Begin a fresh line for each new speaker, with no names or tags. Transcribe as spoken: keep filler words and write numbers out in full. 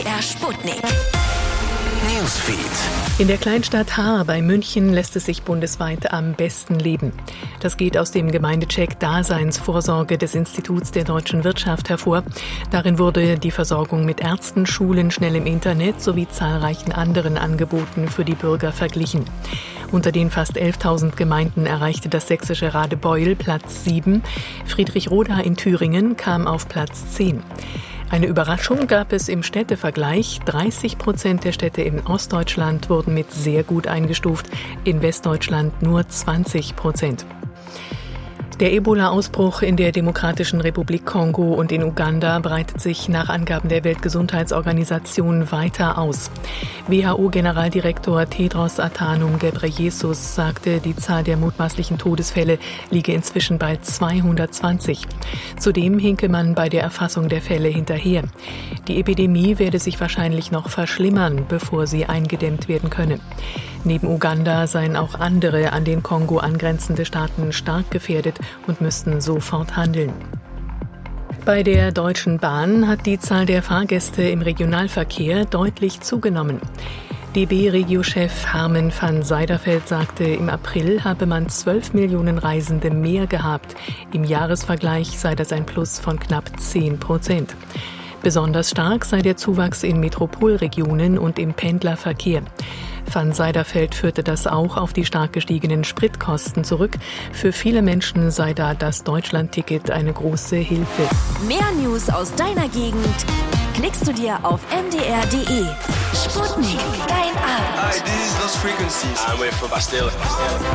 Der Sputnik. Newsfeed.
In der Kleinstadt Haar bei München lässt es sich bundesweit am besten leben. Das geht aus dem Gemeindecheck Daseinsvorsorge des Instituts der deutschen Wirtschaft hervor. Darin wurde die Versorgung mit Ärzten, Schulen, schnellem Internet sowie zahlreichen anderen Angeboten für die Bürger verglichen. Unter den fast elftausend Gemeinden erreichte das sächsische Radebeul Platz sieben. Friedrichroda in Thüringen kam auf Platz zehn. Eine Überraschung gab es im Städtevergleich. dreißig Prozent der Städte in Ostdeutschland wurden mit sehr gut eingestuft, in Westdeutschland nur zwanzig Prozent. Der Ebola-Ausbruch in der Demokratischen Republik Kongo und in Uganda breitet sich nach Angaben der Weltgesundheitsorganisation weiter aus. W H O-Generaldirektor Tedros Adhanom Ghebreyesus sagte, die Zahl der mutmaßlichen Todesfälle liege inzwischen bei zweihundertzwanzig. Zudem hinke man bei der Erfassung der Fälle hinterher. Die Epidemie werde sich wahrscheinlich noch verschlimmern, bevor sie eingedämmt werden könne. Neben Uganda seien auch andere an den Kongo angrenzende Staaten stark gefährdet und müssten sofort handeln. Bei der Deutschen Bahn hat die Zahl der Fahrgäste im Regionalverkehr deutlich zugenommen. D B-Regio-Chef Harmen van Zijderveld sagte, im April habe man zwölf Millionen Reisende mehr gehabt. Im Jahresvergleich sei das ein Plus von knapp zehn Prozent. Besonders stark sei der Zuwachs in Metropolregionen und im Pendlerverkehr. Van Zijderveld führte das auch auf die stark gestiegenen Spritkosten zurück. Für viele Menschen sei da das Deutschlandticket eine große Hilfe.
Mehr News aus deiner Gegend klickst du dir auf m d r punkt d e. Sputnik, dein Abend.
Hi, this is Lost Frequencies. I'm with Bastille.